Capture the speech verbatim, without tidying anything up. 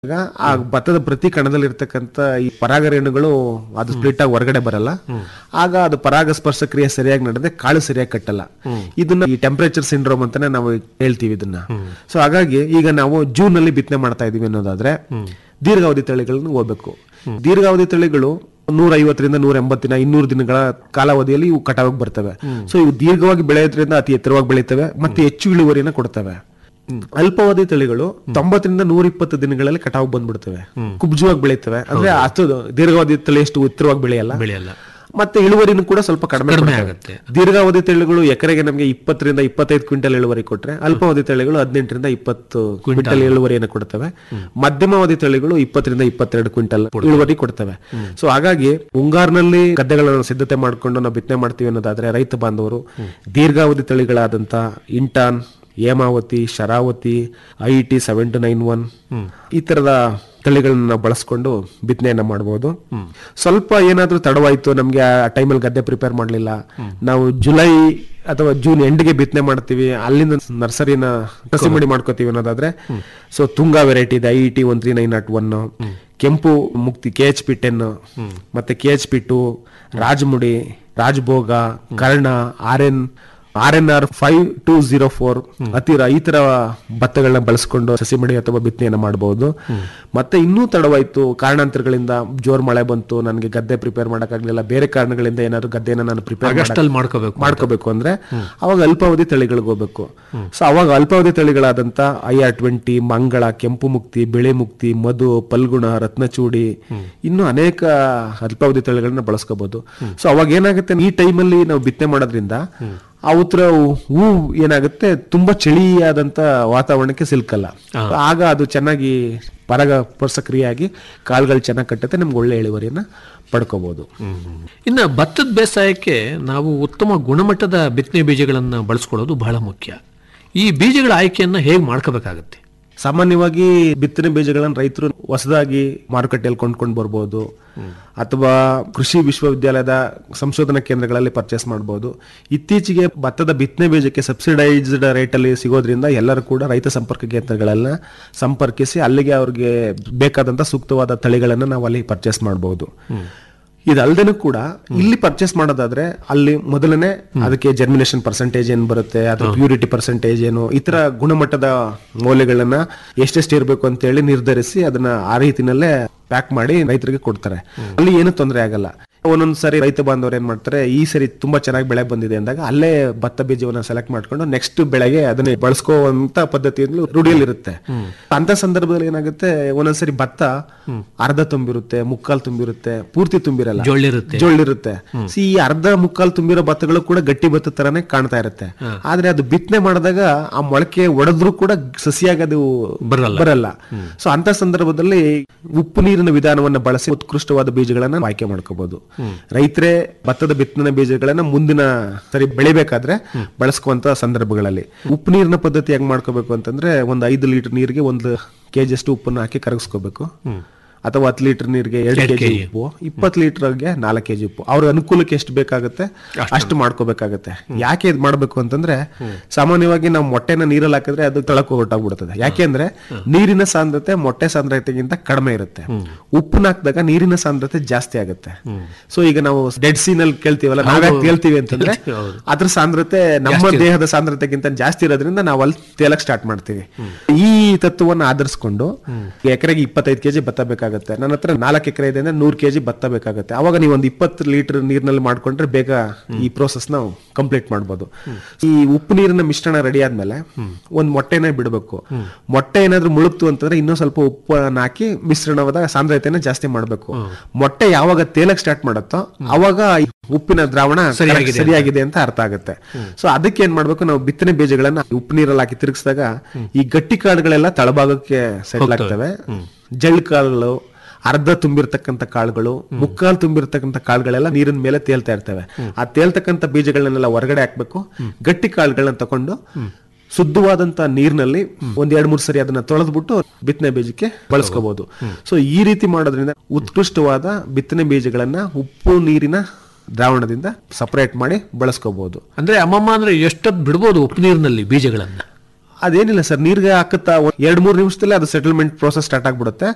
ಆ ಭತ್ತದ ಪ್ರತಿ ಕಣದಲ್ಲಿ ಇರ್ತಕ್ಕಂಥ ಈ ಪರಾಗರೇಣುಗಳು ಅದು ಸ್ಪ್ಲಿಟ್ ಆಗಿ ಹೊರಗಡೆ ಬರಲ್ಲ. ಆಗ ಅದು ಪರಾಗಸ್ಪರ್ಶ ಕ್ರಿಯೆ ಸರಿಯಾಗಿ ನಡೆದ್ರೆ ಕಾಳು ಸರಿಯಾಗಿ ಕಟ್ಟಲ್ಲ. ಇದನ್ನ ಈ ಟೆಂಪರೇಚರ್ ಸಿಂಡ್ರೋಮ್ ಅಂತಾನೆ ನಾವು ಹೇಳ್ತೀವಿ ಇದನ್ನ. ಸೊ ಹಾಗಾಗಿ ಈಗ ನಾವು ಜೂನ್ ನಲ್ಲಿ ಬಿತ್ತನೆ ಮಾಡ್ತಾ ಇದೀವಿ ಅನ್ನೋದಾದ್ರೆ ದೀರ್ಘಾವಧಿ ತಳಿಗಳನ್ನ ಹೋಗ್ಬೇಕು. ದೀರ್ಘಾವಧಿ ತಳಿಗಳು ನೂರ ಐವತ್ತರಿಂದ ನೂರ ಎಂಬತ್ತು ದಿನ ಇನ್ನೂರು ದಿನಗಳ ಕಾಲಾವಧಿಯಲ್ಲಿ ಇವು ಕಟಾವಿಗೆ ಬರ್ತವೆ. ಸೊ ಇವು ದೀರ್ಘವಾಗಿ ಬೆಳೆಯೋದ್ರಿಂದ ಅತಿ ಎತ್ತರವಾಗಿ ಬೆಳೀತವೆ ಮತ್ತೆ ಹೆಚ್ಚು ಇಳುವರಿನ ಕೊಡ್ತವೆ. ಅಲ್ಪಾವಧಿ ತಳಿಗಳು ತೊಂಬತ್ತರಿಂದ ನೂರ ಇಪ್ಪತ್ತು ದಿನಗಳಲ್ಲಿ ಕಟಾವು ಬಂದ್ಬಿಡ್ತವೆ, ಕುಬ್ಜವಾಗಿ ಬೆಳೀತವೆ. ಅಂದ್ರೆ ಅಷ್ಟು ದೀರ್ಘಾವಧಿ ತಳಿ ಎಷ್ಟು ಎತ್ತರವಾಗಿ ಬೆಳೆಯಲ್ಲ ಬೆಳೆಯಲ್ಲ ಮತ್ತೆ ಇಳುವರಿನೂ ಕೂಡ ಸ್ವಲ್ಪ ಕಡಿಮೆ ಆಗುತ್ತೆ. ದೀರ್ಘಾವಧಿ ತಳಿಗಳು ಎಕರೆಗೆ ನಮಗೆ ಇಪ್ಪತ್ತರಿಂದ ಇಪ್ಪತ್ತೈದು ಕ್ವಿಂಟಲ್ ಇಳುವರಿ ಕೊಟ್ರೆ ಅಲ್ಪಾವಧಿ ತಳಿಗಳು ಹದಿನೆಂಟರಿಂದ ಇಪ್ಪತ್ತು ಕ್ವಿಂಟಲ್ ಇಳುವರಿಯನ್ನು ಕೊಡ್ತವೆ. ಮಧ್ಯಮಾವಧಿ ತಳಿಗಳು ಇಪ್ಪತ್ತರಿಂದ ಇಪ್ಪತ್ತೆರಡು ಕ್ವಿಂಟಲ್ ಇಳುವರಿ ಕೊಡ್ತವೆ. ಸೊ ಹಾಗಾಗಿ ಮುಂಗಾರಿನಲ್ಲಿ ಗದ್ದೆಗಳನ್ನು ಸಿದ್ಧತೆ ಮಾಡಿಕೊಂಡು ನಾವು ಬಿತ್ತನೆ ಮಾಡ್ತೀವಿ ಅನ್ನೋದಾದ್ರೆ ರೈತ ಬಾಂಧವರು ದೀರ್ಘಾವಧಿ ತಳಿಗಳಾದಂತ ಇಂಟಾನ್, Hemavathi, Sharavati, I T seven to nine one ಈ ತರದ ತಳಿಗಳನ್ನ ನಾವು ಬಳಸ್ಕೊಂಡು ಬಿತ್ತನೆಯನ್ನ ಮಾಡಬಹುದು. ಸ್ವಲ್ಪ ಏನಾದ್ರೂ ತಡವಾಯ್ತು, ನಮ್ಗೆ ಆ ಟೈಮಲ್ಲಿ ಗದ್ದೆ ಪ್ರಿಪೇರ್ ಮಾಡಲಿಲ್ಲ, ನಾವು ಜುಲೈ ಅಥವಾ ಜೂನ್ ಎಂಡ್ಗೆ ಬಿತ್ತನೆ ಮಾಡ್ತೀವಿ, ಅಲ್ಲಿಂದ ನರ್ಸರಿನ ಕಸಿ ಮಡಿ ಮಾಡ್ಕೋತೀವಿ ಅನ್ನೋದಾದ್ರೆ ಸೊ ತುಂಗಾ ವೆರೈಟಿ ಇದೆ, I T one three nine not one, ಕೆಂಪು ಮುಕ್ತಿ ಕೆ ಎಚ್ ಪಿ ಟೆನ್ ಮತ್ತೆ K H P to, Rajamudi, ರಾಜಭೋಗ, Karna, R N R N R five two zero four ಹತ್ತಿರ ಈ ತರ ಭತ್ತಗಳನ್ನ ಬಳಸ್ಕೊಂಡು ಸಸಿ ಮಡಿ ಅಥವಾ ಬಿತ್ತನೆಯನ್ನ ಮಾಡಬಹುದು. ಮತ್ತೆ ಇನ್ನೂ ತಡವಾಯ್ತು, ಕಾರಣಾಂತರಗಳಿಂದ ಜೋರ್ ಮಳೆ ಬಂತು, ನನಗೆ ಗದ್ದೆ ಪ್ರಿಪೇರ್ ಮಾಡಕ್ಕಾಗ್ಲಿಲ್ಲ, ಬೇರೆ ಕಾರಣಗಳಿಂದ ಏನಾದ್ರು ಗದ್ದೆನ ನಾನು ಪ್ರಿಪೇರ್ ಮಾಡ್ಕೋಬೇಕು ಮಾಡ್ಕೋಬೇಕು ಅಂದ್ರೆ ಅವಾಗ ಅಲ್ಪಾವಧಿ ತಳಿಗಳಿಗೆ ಹೋಗ್ಬೇಕು. ಸೊ ಅವಾಗ ಅಲ್ಪಾವಧಿ ತಳಿಗಳಾದಂತ ಐ ಆರ್ ಟ್ವೆಂಟಿ, ಮಂಗಳ, ಕೆಂಪು ಮುಕ್ತಿ, ಬಿಳಿ ಮುಕ್ತಿ, ಮಧು, ಪಲ್ಗುಣ, ರತ್ನಚೂಡಿ ಇನ್ನು ಅನೇಕ ಅಲ್ಪಾವಧಿ ತಳಿಗಳನ್ನ ಬಳಸ್ಕೋಬಹುದು. ಸೊ ಅವಾಗ ಏನಾಗುತ್ತೆ, ಈ ಟೈಮಲ್ಲಿ ನಾವು ಬಿತ್ತನೆ ಮಾಡೋದ್ರಿಂದ ಆ ಉತ್ತರ ಹೂ ಏನಾಗುತ್ತೆ ತುಂಬಾ ಚಳಿಯಾದಂತ ವಾತಾವರಣಕ್ಕೆ ಸಿಲ್ಕಲ್ಲ. ಆಗ ಅದು ಚೆನ್ನಾಗಿ ಪರಾಗ ಕ್ರಿಯೆಯಾಗಿ ಕಾಳುಗಳು ಚೆನ್ನಾಗಿ ಕಟ್ಟುತ್ತೆ, ನಮ್ಗೆ ಒಳ್ಳೆ ಇಳುವರಿಯನ್ನ ಪಡ್ಕೋಬಹುದು. ಇನ್ನು ಭತ್ತದ ಬೇಸಾಯಕ್ಕೆ ನಾವು ಉತ್ತಮ ಗುಣಮಟ್ಟದ ಬಿತ್ತನೆ ಬೀಜಗಳನ್ನು ಬಳಸ್ಕೊಳ್ಳೋದು ಬಹಳ ಮುಖ್ಯ. ಈ ಬೀಜಗಳ ಆಯ್ಕೆಯನ್ನ ಹೇಗೆ ಮಾಡ್ಕೋಬೇಕಾಗತ್ತೆ? ಸಾಮಾನ್ಯವಾಗಿ ಬಿತ್ತನೆ ಬೀಜಗಳನ್ನು ರೈತರು ಹೊಸದಾಗಿ ಮಾರುಕಟ್ಟೆಯಲ್ಲಿ ಕೊಂಡ್ಕೊಂಡು ಬರ್ಬೋದು ಅಥವಾ ಕೃಷಿ ವಿಶ್ವವಿದ್ಯಾಲಯದ ಸಂಶೋಧನಾ ಕೇಂದ್ರಗಳಲ್ಲಿ ಪರ್ಚೇಸ್ ಮಾಡಬಹುದು. ಇತ್ತೀಚೆಗೆ ಭತ್ತದ ಬಿತ್ತನೆ ಬೀಜಕ್ಕೆ ಸಬ್ಸಿಡೈಸ್ಡ್ ರೇಟ್ ಅಲ್ಲಿ ಸಿಗೋದ್ರಿಂದ ಎಲ್ಲರೂ ಕೂಡ ರೈತ ಸಂಪರ್ಕ ಕೇಂದ್ರಗಳನ್ನ ಸಂಪರ್ಕಿಸಿ ಅಲ್ಲಿಗೆ ಅವ್ರಿಗೆ ಬೇಕಾದಂತ ಸೂಕ್ತವಾದ ತಳಿಗಳನ್ನ ನಾವು ಅಲ್ಲಿ ಪರ್ಚೇಸ್ ಮಾಡಬಹುದು. ಇದಲ್ದೇನೂ ಕೂಡ ಇಲ್ಲಿ ಪರ್ಚೇಸ್ ಮಾಡೋದಾದ್ರೆ ಅಲ್ಲಿ ಮೊದಲನೇ ಅದಕ್ಕೆ ಜರ್ಮಿನೇಷನ್ ಪರ್ಸೆಂಟೇಜ್ ಏನ್ ಬರುತ್ತೆ, ಅಥವಾ ಪ್ಯೂರಿಟಿ ಪರ್ಸೆಂಟೇಜ್ ಏನು, ಈ ತರ ಗುಣಮಟ್ಟದ ಮೌಲ್ಯಗಳನ್ನ ಎಷ್ಟೆಷ್ಟು ಇರಬೇಕು ಅಂತ ಹೇಳಿ ನಿರ್ಧರಿಸಿ ಅದನ್ನ ಆ ರೀತಿನಲ್ಲೇ ಪ್ಯಾಕ್ ಮಾಡಿ ರೈತರಿಗೆ ಕೊಡ್ತಾರೆ. ಅಲ್ಲಿ ಏನು ತೊಂದರೆ ಆಗಲ್ಲ. ಒಂದೊಂದ್ ಸರಿ ರೈತ ಬಾಂಧವರು ಏನ್ ಮಾಡ್ತಾರೆ, ಈ ಸರಿ ತುಂಬಾ ಚೆನ್ನಾಗಿ ಬೆಳೆ ಬಂದಿದೆ ಅಂದಾಗ ಅಲ್ಲೇ ಭತ್ತ ಬೀಜವನ್ನ ಸೆಲೆಕ್ಟ್ ಮಾಡ್ಕೊಂಡು ನೆಕ್ಸ್ಟ್ ಬೆಳೆಗೆ ಅದನ್ನ ಬಳಸ್ಕೋವಂತ ಪದ್ಧತಿಯಲ್ಲಿ ರೂಢಿಯಲ್ಲಿ ಇರುತ್ತೆ. ಅಂತ ಸಂದರ್ಭದಲ್ಲಿ ಏನಾಗುತ್ತೆ, ಒಂದೊಂದ್ಸರಿ ಭತ್ತ ಅರ್ಧ ತುಂಬಿರುತ್ತೆ, ಮುಕ್ಕಾಲ್ ತುಂಬಿರುತ್ತೆ, ಪೂರ್ತಿ ತುಂಬಿರಲ್ಲ, ಜೊಳ್ಳಿರುತ್ತೆ ಜೊಳ್ಳಿರುತ್ತೆ ಈ ಅರ್ಧ ಮುಕ್ಕಾಲ್ ತುಂಬಿರೋ ಭತ್ತಗಳು ಕೂಡ ಗಟ್ಟಿ ಭತ್ತ ತರಾನೇ ಕಾಣ್ತಾ ಇರುತ್ತೆ. ಆದ್ರೆ ಅದು ಬಿತ್ತನೆ ಮಾಡಿದಾಗ ಆ ಮೊಳಕೆ ಒಡೆದ್ರು ಕೂಡ ಸಸಿಯಾಗಿ ಅದು ಬರಲ್ಲ. ಸೊ ಅಂತ ಸಂದರ್ಭದಲ್ಲಿ ಉಪ್ಪು ನೀರಿನ ವಿಧಾನವನ್ನ ಬಳಸಿ ಉತ್ಕೃಷ್ಟವಾದ ಬೀಜಗಳನ್ನ ಆಯ್ಕೆ ಮಾಡ್ಕೋಬಹುದು. ರೈತರೇ ಭತ್ತದ ಬಿತ್ತನೆ ಬೀಜಗಳನ್ನ ಮುಂದಿನ ಸರಿ ಬೆಳಿಬೇಕಾದ್ರೆ ಬಳಸ್ಕುವಂತ ಸಂದರ್ಭಗಳಲ್ಲಿ ಉಪ್ಪು ನೀರಿನ ಪದ್ಧತಿ ಹೆಂಗ್ ಮಾಡ್ಕೋಬೇಕು ಅಂತಂದ್ರೆ, ಒಂದು ಐದು ಲೀಟರ್ ನೀರಿಗೆ ಒಂದು ಕೆಜಿ ಅಷ್ಟು ಉಪ್ಪನ್ನು ಹಾಕಿ ಕರಗಿಸ್ಕೋಬೇಕು. ಅಥವಾ ಹತ್ತು ಲೀಟರ್ ನೀರಿಗೆ ಎರಡು ಕೆಜಿ ಉಪ್ಪು, ಇಪ್ಪತ್ತು ಲೀಟರ್ಗೆ ನಾಲ್ಕು ಕೆಜಿ ಉಪ್ಪು, ಅವ್ರ ಅನುಕೂಲಕ್ಕೆ ಎಷ್ಟು ಬೇಕಾಗುತ್ತೆ ಅಷ್ಟು ಮಾಡ್ಕೋಬೇಕಾಗತ್ತೆ. ಯಾಕೆ ಇದು ಮಾಡ್ಬೇಕು ಅಂತಂದ್ರೆ, ಸಾಮಾನ್ಯವಾಗಿ ನಾವು ಮೊಟ್ಟೆನ ನೀರಲ್ಲಿ ಹಾಕಿದ್ರೆ ಅದು ತಳಕು ಹೊರಟಾಗ್ಬಿಡ್ತದೆ. ಯಾಕೆಂದ್ರೆ ನೀರಿನ ಸಾಂದ್ರತೆ ಮೊಟ್ಟೆ ಸಾಂದ್ರತೆಗಿಂತ ಕಡಿಮೆ ಇರುತ್ತೆ. ಉಪ್ಪನ್ನ ಹಾಕಿದಾಗ ನೀರಿನ ಸಾಂದ್ರತೆ ಜಾಸ್ತಿ ಆಗುತ್ತೆ. ಸೊ ಈಗ ನಾವು ಡೆಡ್ ಸೀನಲ್ಲಿ ಕೇಳ್ತೀವಲ್ಲ, ನಾವ್ಯಾಕೆ ಕೇಳ್ತೀವಿ ಅಂತಂದ್ರೆ ಅದ್ರ ಸಾಂದ್ರತೆ ನಮ್ಮ ದೇಹದ ಸಾಂದ್ರತೆಗಿಂತ ಜಾಸ್ತಿ ಇರೋದ್ರಿಂದ ನಾವು ಅಲ್ಲಿ ತೇಲಕ್ ಸ್ಟಾರ್ಟ್ ಮಾಡ್ತೀವಿ. ಈ ತತ್ವವನ್ನು ಆಧರಿಸ್ಕೊಂಡು ಎಕರೆಗೆ ಇಪ್ಪತ್ತೈದು ಕೆಜಿ ಭತ್ತ ಬೇಕಾಗುತ್ತೆ, ನನ್ನ ಹತ್ರ ನಾಲ್ಕು ಎಕರೆ ಇದೆ ಅಂದ್ರೆ ನೂರು ಕೆಜಿ ಭತ್ತ ಬೇಕಾಗುತ್ತೆ. ಅವಾಗ ನೀವು ಒಂದು ಇಪ್ಪತ್ತು ಲೀಟರ್ ನೀರಿನಲ್ಲಿ ಮಾಡ್ಕೊಂಡ್ರೆ ಬೇಗ ಈ ಪ್ರೋಸೆಸ್ ನಾವು ಕಂಪ್ಲೀಟ್ ಮಾಡಬಹುದು. ಈ ಉಪ್ಪು ನೀರಿನ ಮಿಶ್ರಣ ರೆಡಿ ಆದ್ಮೇಲೆ ಒಂದ್ ಮೊಟ್ಟೆನ ಬಿಡಬೇಕು. ಮೊಟ್ಟೆ ಏನಾದ್ರೂ ಮುಳುಗ್ತು ಅಂತಂದ್ರೆ ಇನ್ನೂ ಸ್ವಲ್ಪ ಉಪ್ಪನ್ನ ಹಾಕಿ ಮಿಶ್ರಣವಾದ ಸಾಂದ್ರತೆನ ಜಾಸ್ತಿ ಮಾಡಬೇಕು. ಮೊಟ್ಟೆ ಯಾವಾಗ ತೇಲಕ್ ಸ್ಟಾರ್ಟ್ ಮಾಡುತ್ತೋ ಅವಾಗ ಉಪ್ಪಿನ ದ್ರಾವಣ ಸರಿಯಾಗಿದೆ ಅಂತ ಅರ್ಥ ಆಗುತ್ತೆ. ಸೊ ಅದಕ್ಕೆ ಏನ್ ಮಾಡ್ಬೇಕು, ನಾವು ಬಿತ್ತನೆ ಬೀಜಗಳನ್ನ ಉಪ್ಪು ನೀರಲ್ಲಿ ಹಾಕಿ ತಿರುಗಿಸಿದಾಗ ಈ ಗಟ್ಟಿ ಕಾಳುಗಳೆಲ್ಲ ತಳಭಾಗಕ್ಕೆ ಸೆಟ್ಲ್ ಆಗ್ತವೆ. ಜಳ್ಳು ಕಾಳುಗಳು, ಅರ್ಧ ತುಂಬಿರ್ತಕ್ಕಂಥ ಕಾಳುಗಳು, ಮುಕ್ಕಾಲು ತುಂಬಿರ್ತಕ್ಕಂಥ ಕಾಳುಗಳೆಲ್ಲ ನೀರಿನ ಮೇಲೆ ತೇಲ್ತಾ ಇರ್ತವೆ. ಆ ತೇಲ್ತಕ್ಕಂಥ ಬೀಜಗಳನ್ನೆಲ್ಲ ಹೊರಗಡೆ ಹಾಕ್ಬೇಕು. ಗಟ್ಟಿ ಕಾಳುಗಳನ್ನ ತಕೊಂಡು ಶುದ್ಧವಾದಂತ ನೀರಿನಲ್ಲಿ ಒಂದ್ ಎರಡ್ ಮೂರ್ ಸರಿ ಅದನ್ನ ತೊಳೆದ್ಬಿಟ್ಟು ಬಿತ್ತನೆ ಬೀಜಕ್ಕೆ ಬಳಸ್ಕೋಬಹುದು. ಸೊ ಈ ರೀತಿ ಮಾಡೋದ್ರಿಂದ ಉತ್ಕೃಷ್ಟವಾದ ಬಿತ್ತನೆ ಬೀಜಗಳನ್ನ ಉಪ್ಪು ನೀರಿನ ದ್ರಾವಣದಿಂದ ಸಪರೇಟ್ ಮಾಡಿ ಬಳಸ್ಕೋಬಹುದು. ಅಂದ್ರೆ ಅಮ್ಮಮ್ಮ ಅಂದ್ರೆ ಎಷ್ಟೊತ್ತು ಬಿಡ್ಬೋದು ಉಪ್ಪು ನೀರಿನಲ್ಲಿ ಬೀಜಗಳನ್ನ? ಅದೇನಿಲ್ಲ ಸರ್, ನೀರ್ಗೆ ಹಾಕುತ್ತಾ ಎರಡ್ ಮೂರ್ ನಿಮಿಷದಲ್ಲೇ ಅದು ಸೆಟಲ್ಮೆಂಟ್ ಪ್ರೋಸೆಸ್ ಸ್ಟಾರ್ಟ್ ಆಗ್ಬಿಡುತ್ತೆ.